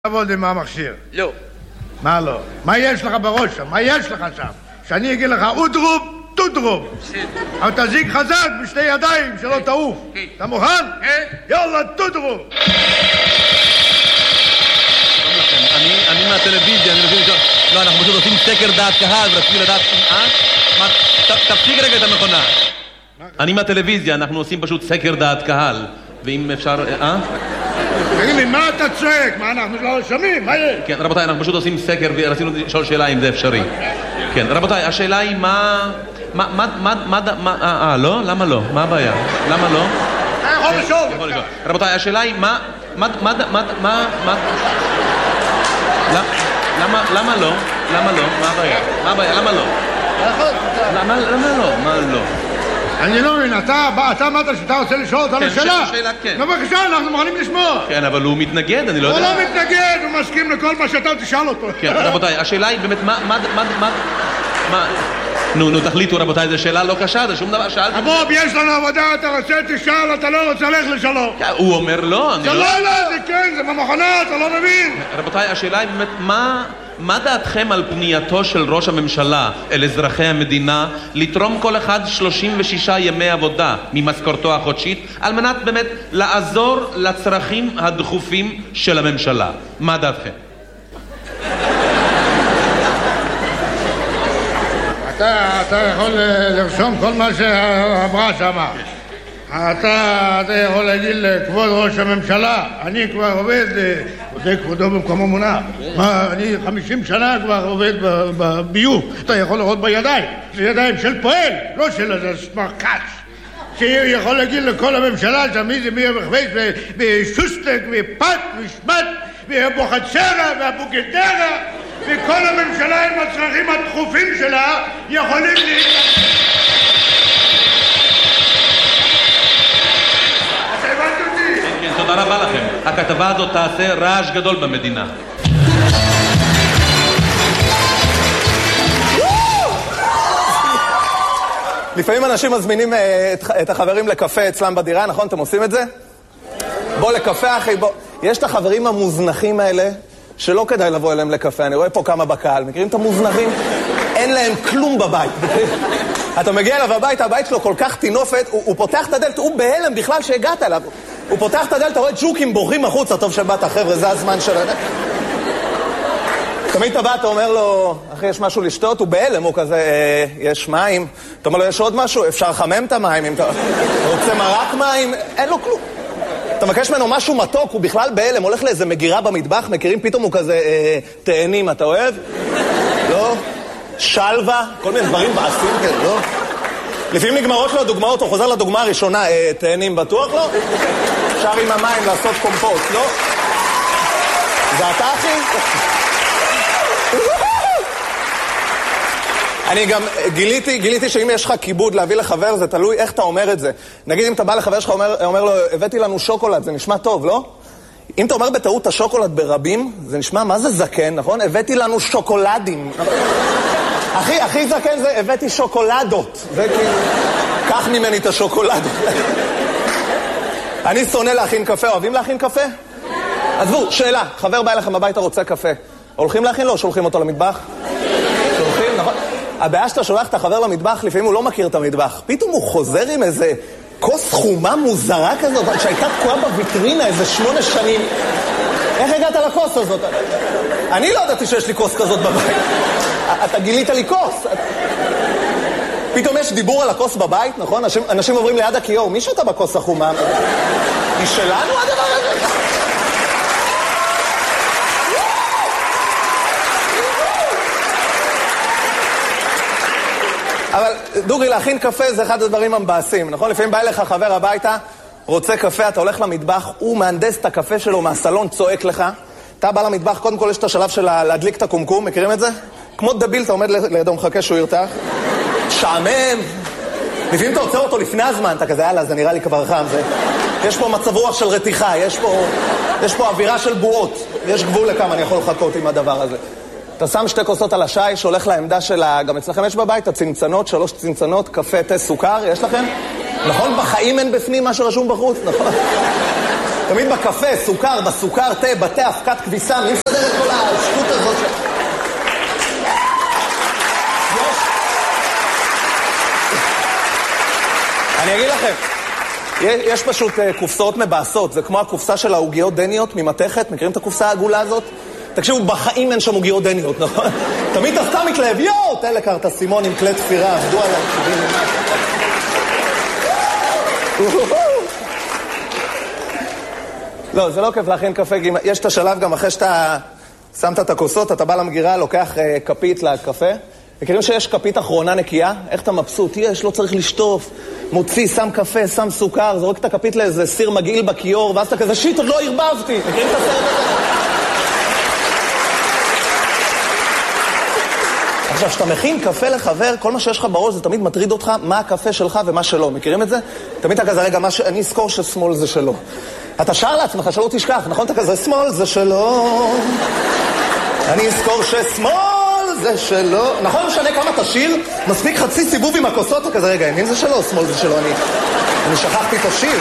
לעבוד עם המכשיר. לא. מה לא? מה יש לך בראש שם? מה יש לך שם? שאני אגיד לך אודרוב, טודרוב. אבל תזיק חזק בשתי ידיים שלא תעוף. אתה מוכן? יאללה, טודרוב. אני מהטלוויזיה, אני מבין... לא, אנחנו פשוט עושים סקר דעת קהל ורציתי לדעת... תפסיק רגע את המכונה. אני מהטלוויזיה, אנחנו עושים פשוט סקר דעת קהל. ואם אפשר... תגיד לי, מה אתה צועק? מה, אנחנו לא שומעים? מה יש? כן, רבותיי, אנחנו פשוט עושים סקר ורצינו לשאול שאלה אם זה אפשרי. כן, רבותיי, השאלה היא מה... לא? למה לא? מה הבעיה? למה לא? יכול לשאול. רבותיי, השאלה היא מה... למה לא? למה לא? מה הבעיה? מה הבעיה? למה לא? למה לא? מה לא? אני לא מבין, אתה אמרת שאתה רוצה לשאול אותנו שאלה? כן. בבקשה, אנחנו מוכנים לשמוע. כן, אבל הוא מתנגד, אני לא יודע. הוא לא מתנגד, הוא מסכים לכל מה שאתה תשאל אותו. כן, רבותיי, השאלה היא באמת, מה... נו, תחליטו, רבותיי, זו שאלה לא קשה, זה שום דבר, שאלתי... אבוב, יש לנו עבודה, אתה רוצה תשאל, אתה לא רוצה ללכת לשלום. הוא אומר לא, אני לא... זה לא, זה כן, זה במכונה, אתה לא מבין. רבותיי, השאלה היא באמת, מה דעתכם על פנייתו של ראש הממשלה אל אזרחי המדינה לתרום כל אחד 36 ימי עבודה ממשכורתו החודשית על מנת באמת לעזור לצרכים הדחופים של הממשלה? מה דעתכם? אתה יכול לרשום כל מה שאמרה שמה. אתה יכול להגיד לכבוד ראש הממשלה, אני כבר עובד, זה כבודו במקומו מונח. אני 50 שנה כבר עובד בביוב. אתה יכול לראות בידיים, זה ידיים של פועל, לא של איזה סמרקש. שיכול להגיד לכל הממשלה שמי זה מי המחבש ושוסטק ופת ושמת והבוחצרה והבוגדרה וכל הממשלה עם הצרכים הדחופים שלה יכולים כן, תודה רבה לכם. הכתבה הזאת תעשה רעש גדול במדינה. לפעמים אנשים מזמינים את החברים לקפה אצלם בדירה, נכון? אתם עושים את זה? בוא לקפה, אחי, בוא. יש את החברים המוזנחים האלה שלא כדאי לבוא אליהם לקפה. אני רואה פה כמה בקהל. מכירים את המוזנחים? אין להם כלום בבית. אתה מגיע אליו הביתה, הבית שלו כל כך תינופת, הוא פותח את הדלת, הוא בהלם בכלל שהגעת אליו. הוא פותח את הדלת, אתה רואה ג'וקים בורחים החוצה, טוב שבאת, חבר'ה, זה הזמן של... תמיד אתה בא, אתה אומר לו, אחי, יש משהו לשתות? הוא בהלם, הוא כזה, יש מים. אתה אומר לו, יש עוד משהו? אפשר לחמם את המים, אם אתה רוצה מרק מים? אין לו כלום. אתה מבקש ממנו משהו מתוק, הוא בכלל בהלם, הולך לאיזה מגירה במטבח, מכירים, פתאום הוא כזה, תאנים, אתה אוהב? לא? שלווה, כל מיני דברים בעשים, כן, לא? לפעמים נגמרות לו הדוגמאות, הוא חוזר לדוגמה הראשונה, תאנים בטוח, לא? אפשר עם המים לעשות קומפוסט, לא? זה אתה, אחי? אני גם גיליתי שאם יש לך כיבוד להביא לחבר, זה תלוי איך אתה אומר את זה. נגיד אם אתה בא לחבר שלך, אומר לו, הבאתי לנו שוקולד, זה נשמע טוב, לא? אם אתה אומר בטעות השוקולד ברבים, זה נשמע, מה זה זקן, נכון? הבאתי לנו שוקולדים. הכי זקן זה, הבאתי שוקולדות. זה כאילו, קח ממני את השוקולדות. אני שונא להכין קפה, אוהבים להכין קפה? עזבו, שאלה, חבר בא אליכם הביתה רוצה קפה. הולכים להכין לו או שולחים אותו למטבח? שולחים, נכון? הבעיה שאתה שולח את החבר למטבח, לפעמים הוא לא מכיר את המטבח. פתאום הוא חוזר עם איזה כוס חומה מוזרה כזאת, שהייתה תקועה בוויטרינה איזה 8 שנים. איך הגעת לכוס הזאת? אני לא ידעתי שיש לי כוס כזאת בבית. אתה גילית לי כוס. פתאום יש דיבור על הכוס בבית, נכון? אנשים עוברים ליד הכיור, מי שותה בכוס החומה? היא שלנו הדבר הזה? אבל דוגרי, להכין קפה זה אחד הדברים המבאסים, נכון? לפעמים בא אליך חבר הביתה, רוצה קפה, אתה הולך למטבח, הוא מהנדס את הקפה שלו מהסלון, צועק לך. אתה בא למטבח, קודם כל יש את השלב של להדליק את הקומקום, מכירים את זה? כמו דביל, אתה עומד לידו, מחכה שהוא ירתח. שעמם. לפעמים אתה עוצר אותו לפני הזמן, אתה כזה, יאללה, זה נראה לי כבר חם. יש פה מצב רוח של רתיחה, יש פה אווירה של בועות. יש גבול לכמה אני יכול לחכות עם הדבר הזה. אתה שם 2 כוסות על השיש, הולך לעמדה של גם אצלכם יש בבית, הצנצנות, 3 צנצנות, קפה, תה, סוכר, יש לכם? נכון? בחיים אין בפנים מה שרשום בחוץ, נכון? תמיד בקפה, סוכר, בסוכר, תה, בתה, הפקת כביסה, מי מסדר את כל השטות הזאת? אני אגיד לכם, יש פשוט קופסאות מבאסות, זה כמו הקופסה של העוגיות דניות ממתכת, מכירים את הקופסה העגולה הזאת? תקשיבו, בחיים אין שם עוגיות דניות, נכון? תמיד אתה סתם מתלהב, יואו, תן לקרת סימון עם כלי תפירה, עבדו עליי. לא, זה לא כיף להכין קפה, יש את השלב גם אחרי שאתה שמת את הכוסות, אתה בא למגירה, לוקח כפית לקפה, מכירים שיש כפית אחרונה נקייה? איך אתה מבסוט? יש, לא צריך לשטוף, מוציא, שם קפה, שם סוכר, זורק את הכפית לאיזה סיר מגעיל בכיור, ואז אתה כזה, שיט, עוד לא הרבבתי. מכירים את הסרט הזה? עכשיו, כשאתה מכין קפה לחבר, כל מה שיש לך בראש זה תמיד מטריד אותך מה הקפה שלך ומה שלו. מכירים את זה? תמיד אתה כזה, רגע, אני אזכור ששמאל זה שלו. אתה שר לעצמך, שלא תשכח, נכון? אתה כזה, שמאל זה שלו. אני אזכור ששמאל זה שלו. נכון, משנה כמה תשיר? מספיק חצי סיבוב עם הכוסות, אתה כזה, רגע, ימין זה שלו, שמאל זה שלו. אני שכחתי את השיר.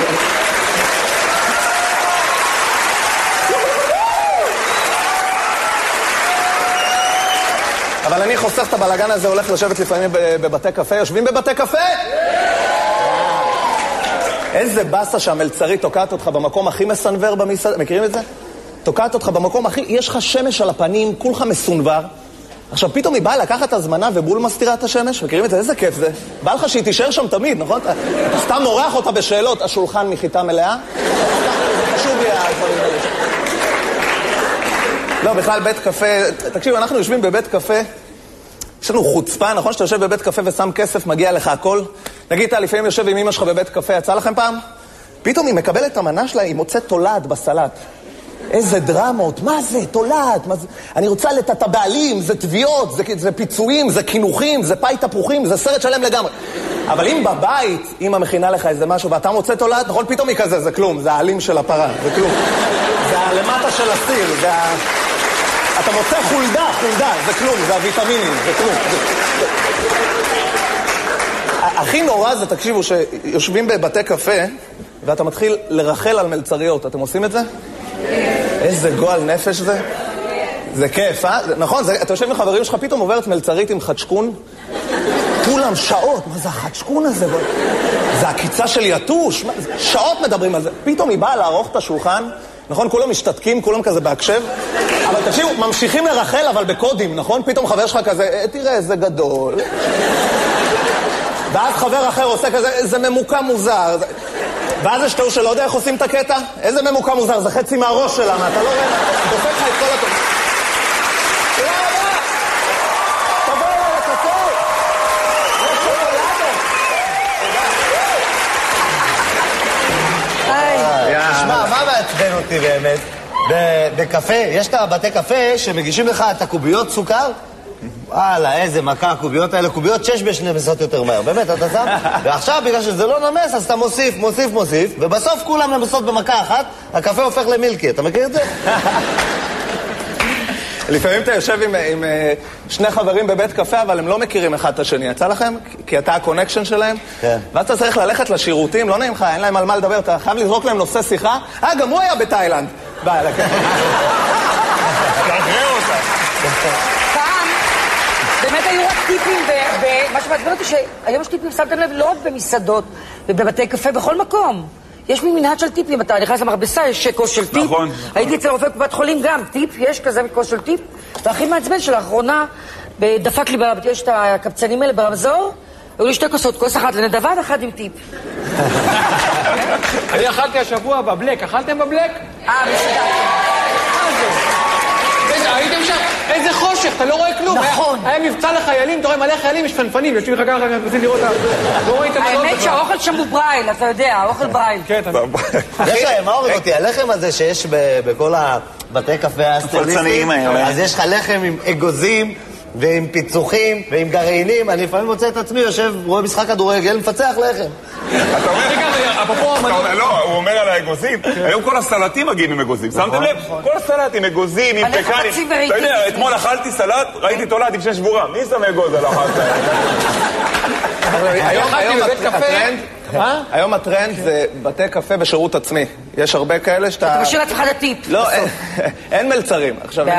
אבל אני חוסך את הבלגן הזה, הולך לשבת לפעמים בבתי קפה. יושבים בבתי קפה? איזה בסה שהמלצרית תוקעת אותך במקום הכי מסנבר במסעדה. מכירים את זה? תוקעת אותך במקום הכי... יש לך שמש על הפנים, כולך מסונבר. עכשיו פתאום היא באה לקחת את הזמנה ובול מסתירה את השמש. מכירים את זה? איזה כיף זה. בא לך שהיא תישאר שם תמיד, נכון? אתה סתם מורח אותה בשאלות. השולחן מחיטה מלאה? זה חשוב לי הדברים האלה. לא, בכלל בית קפה, תקשיב, אנחנו יושבים בבית קפה, יש לנו חוצפה, נכון? שאתה יושב בבית קפה ושם כסף, מגיע לך הכל. נגיד, אתה לפעמים יושב עם אמא שלך בבית קפה, יצא לכם פעם? פתאום היא מקבלת את המנה שלה, היא מוצאת תולעת בסלט. איזה דרמות, מה זה? תולעת, מה זה? אני רוצה את הבעלים, זה תביעות, זה פיצויים, זה כינוכים, זה פאי תפוחים, זה סרט שלם לגמרי. אבל אם בבית, אמא מכינה לך איזה משהו ואתה מוצא תולעת, נכון? פתאום היא כזה, זה כלום, זה העלים של הפרה, זה כלום. זה הלמטה של הסיר, זה אתה מוצא חולדה, זה כלום, זה הוויטמינים, זה כלום. הכי נורא זה, תקשיבו, שיושבים בבתי קפה, ואתה מתחיל לרחל על מלצריות. אתם עושים את זה? איזה גועל נפש זה. זה כיף, אה? נכון, אתה יושב עם חברים שלך, פתאום עוברת מלצרית עם חדשקון. כולם שעות, מה זה החדשקון הזה? זה הקיצה של יתוש. שעות מדברים על זה. פתאום היא באה לערוך את השולחן, נכון? כולם משתתקים, כולם כזה בהקשב. אבל תקשיבו, ממשיכים לרחל, אבל בקודים, נכון? פתאום חבר שלך כזה, תראה איזה גדול. ואז חבר אחר עושה כזה, איזה ממוקם מוזר. ואז יש תיאור שלא יודע איך עושים את הקטע? איזה ממוקם מוזר, זה חצי מהראש שלנו, אתה לא רואה, דופק לך את כל הטוב. תראה רבה! תבוא אליי לקצור! יש שוקולדו! תשמע, מה מעצבן אותי באמת? בקפה, יש את הבתי קפה שמגישים לך את הקוביות סוכר? וואלה, איזה מכה, הקוביות האלה, קוביות 6 נמסות יותר מהר, באמת, אתה שם? ועכשיו, בגלל שזה לא נמס, אז אתה מוסיף, ובסוף כולם נמסות במכה אחת, הקפה הופך למילקי, אתה מכיר את זה? לפעמים אתה יושב עם שני חברים בבית קפה, אבל הם לא מכירים אחד את השני. יצא לכם? כי אתה הקונקשן שלהם? כן. ואז אתה צריך ללכת לשירותים, לא נעים לך, אין להם על מה לדבר, אתה חייב לזרוק להם נושא שיחה. גם הוא היה בתאילנד. ביי, לקח. תאגרה אותה. פעם, באמת היו רק טיפים, ומה שמעצבן אותי שהיום יש טיפים, שמתם לב, לא רק במסעדות ובבתי קפה, בכל מקום. יש מנהג של טיפים, אתה נכנס למרבסה, יש כוס של טיפ. נכון. הייתי אצל רופא קופת חולים גם, טיפ, יש כזה כוס של טיפ. והכי מעצבן שלאחרונה, דפק לי, יש את הקבצנים האלה ברמזור, היו לי 2 כוסות, כוס אחת לנדבה ואחת עם טיפ. אני אכלתי השבוע בבלק, אכלתם בבלק? משוגע. הייתם שם, איזה חושך, אתה לא רואה כלום. נכון. היה מבצע לחיילים, אתה רואה מלא חיילים, יש פנפנים, יושבים לך ככה, רוצים לראות, לא רואים את המלאות. האמת שהאוכל שם הוא ברייל, אתה יודע, האוכל ברייל. כן, אתה יש להם, מה הורג אותי? הלחם הזה שיש בכל הבתי קפה האסטרליסטים, אז יש לך לחם עם אגוזים ועם פיצוחים ועם גרעינים. אני לפעמים מוצא את עצמי, יושב, רואה משחק כדורגל, מפצח לחם. אתה אומר, לא, הוא אומר על האגוזים. היום כל הסלטים מגיעים עם אגוזים. שמתם לב? כל הסלט עם אגוזים, עם פקנים. אתה יודע, אתמול אכלתי סלט, ראיתי תולעת עם 6 שבורה. מי שם אגוז על אחת? היום מה? היום הטרנד זה בתי קפה בשירות עצמי. יש הרבה כאלה שאתה... אתה משאיר לעצמך את הטיפ. לא, אין מלצרים. עכשיו,